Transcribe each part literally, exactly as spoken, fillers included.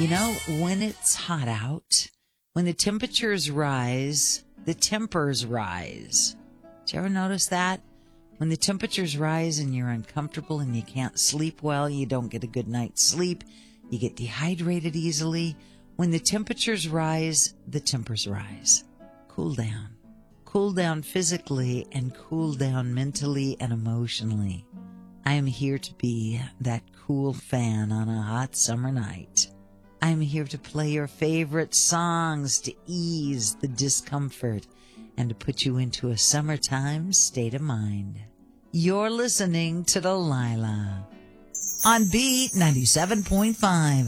You know, when it's hot out, when the temperatures rise, the tempers rise. Did you ever notice that? When the temperatures rise and you're uncomfortable and you can't sleep well, you don't get a good night's sleep, you get dehydrated easily. When the temperatures rise, the tempers rise. Cool down. Cool down physically and cool down mentally and emotionally. I am here to be that cool fan on a hot summer night. I'm here to play your favorite songs to ease the discomfort and to put you into a summertime state of mind. You're listening to Delilah on Beat ninety-seven point five.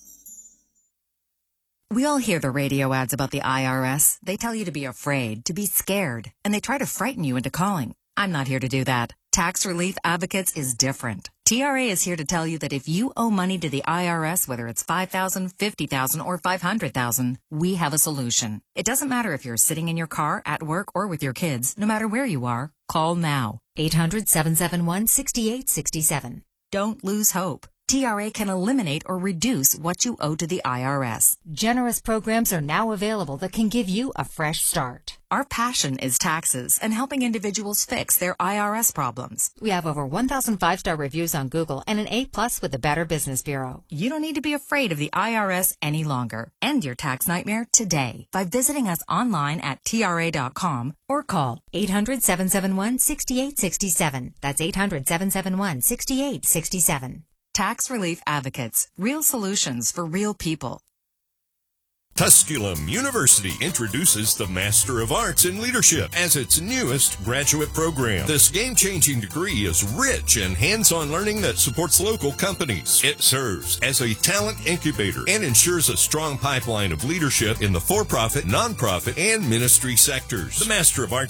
We all hear the radio ads about the I R S. They tell you to be afraid, to be scared, and they try to frighten you into calling. I'm not here to do that. Tax Relief Advocates is different. T R A is here to tell you that if you owe money to the I R S, whether it's five thousand dollars, fifty thousand dollars, or five hundred thousand dollars, we have a solution. It doesn't matter if you're sitting in your car, at work, or with your kids. No matter where you are, call now. eight hundred, seven seven one, six eight six seven. Don't lose hope. T R A can eliminate or reduce what you owe to the I R S. Generous programs are now available that can give you a fresh start. Our passion is taxes and helping individuals fix their I R S problems. We have over one thousand five-star reviews on Google and an A plus with the Better Business Bureau. You don't need to be afraid of the I R S any longer. End your tax nightmare today by visiting us online at T R A dot com or call eight hundred, seven seven one, six eight six seven. That's eight hundred, seven seven one, six eight six seven. Tax Relief Advocates. Real solutions for real people. Tusculum University introduces the Master of Arts in Leadership as its newest graduate program. This game-changing degree is rich in hands-on learning that supports local companies. It serves as a talent incubator and ensures a strong pipeline of leadership in the for-profit, nonprofit, and ministry sectors. The Master of Arts